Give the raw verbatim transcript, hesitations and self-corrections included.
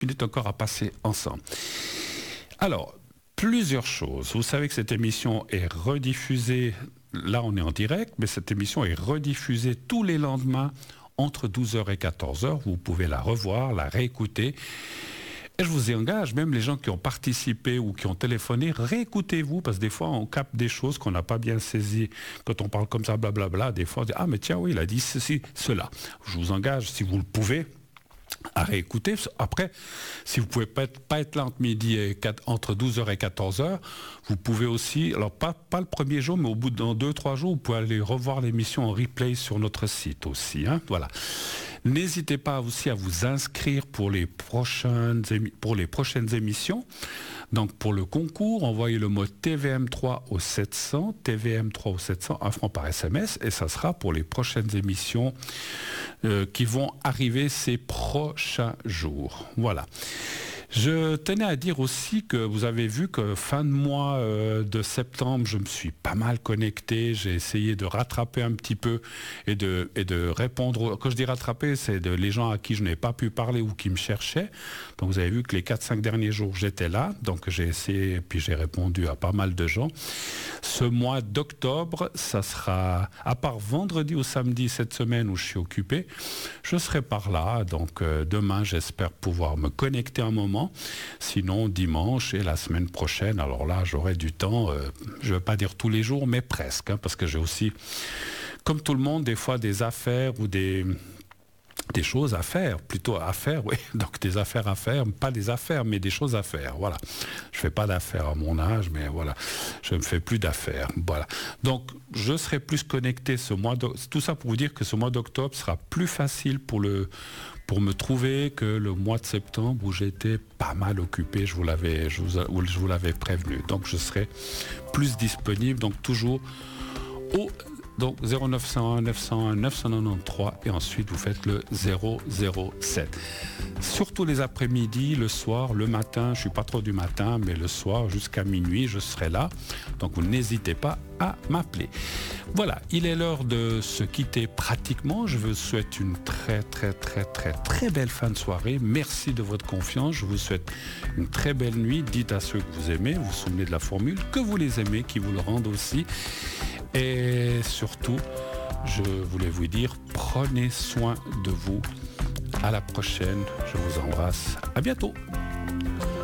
minutes encore à passer ensemble. Alors, plusieurs choses. Vous savez que cette émission est rediffusée, là on est en direct, mais cette émission est rediffusée tous les lendemains entre douze heures et quatorze heures. Vous pouvez la revoir, la réécouter. Et je vous y engage, même les gens qui ont participé ou qui ont téléphoné, réécoutez-vous, parce que des fois, on capte des choses qu'on n'a pas bien saisies. Quand on parle comme ça, blablabla, des fois, on dit « Ah, mais tiens, oui, il a dit ceci, cela ». Je vous engage, si vous le pouvez, à réécouter. Après, si vous ne pouvez pas être, pas être là entre midi et quatre, entre douze heures et quatorze heures, vous pouvez aussi, alors pas, pas le premier jour, mais au bout de dans deux trois jours, vous pouvez aller revoir l'émission en replay sur notre site aussi. Hein, voilà. N'hésitez pas aussi à vous inscrire pour les prochaines, émi- pour les prochaines émissions. Donc pour le concours, envoyez le mot T V M trois au sept cents, T V M trois au sept cents, un franc par S M S, et ça sera pour les prochaines émissions euh, qui vont arriver ces prochains jours. Voilà. Je tenais à dire aussi que vous avez vu que fin de mois euh, de septembre, je me suis pas mal connecté. J'ai essayé de rattraper un petit peu et de, et de répondre. Quand je dis rattraper, c'est de les gens à qui je n'ai pas pu parler ou qui me cherchaient. Donc vous avez vu que les quatre cinq derniers jours, j'étais là. Donc j'ai essayé et puis j'ai répondu à pas mal de gens. Ce mois d'octobre, ça sera, à part vendredi ou samedi cette semaine où je suis occupé, je serai par là. Donc euh, demain, j'espère pouvoir me connecter un moment. Sinon, dimanche et la semaine prochaine, alors là, j'aurai du temps, euh, je ne veux pas dire tous les jours, mais presque, hein, parce que j'ai aussi, comme tout le monde, des fois des affaires ou des, des choses à faire, plutôt à faire, oui, donc des affaires à faire, pas des affaires, mais des choses à faire, voilà. Je ne fais pas d'affaires à mon âge, mais voilà, je ne fais plus d'affaires, voilà. Donc, je serai plus connecté ce mois, tout ça pour vous dire que ce mois d'octobre sera plus facile pour le... pour me trouver que le mois de septembre où j'étais pas mal occupé, je vous l'avais, je vous, je vous l'avais prévenu. Donc je serai plus disponible, donc toujours au donc zéro neuf cent un neuf cent un neuf cent quatre-vingt-treize et ensuite vous faites le zéro zéro sept. Surtout les après-midi, le soir, le matin, je suis pas trop du matin, mais le soir jusqu'à minuit, je serai là. Donc vous n'hésitez pas à m'appeler. Voilà, il est l'heure de se quitter pratiquement. Je vous souhaite une très très très très très belle fin de soirée. Merci de votre confiance. Je vous souhaite une très belle nuit. Dites à ceux que vous aimez, vous vous souvenez de la formule, que vous les aimez, qui vous le rendent aussi. Et surtout, je voulais vous dire, prenez soin de vous. À la prochaine. Je vous embrasse. À bientôt.